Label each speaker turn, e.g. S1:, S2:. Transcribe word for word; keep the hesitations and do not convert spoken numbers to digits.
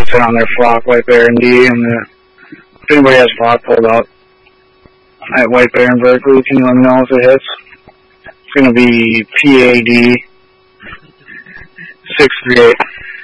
S1: sit on their flock, White Bear and D, and uh, if anybody has flock pulled up at White Bear in Berkeley, can you let me know if it hits? It's going to be P A D six three eight.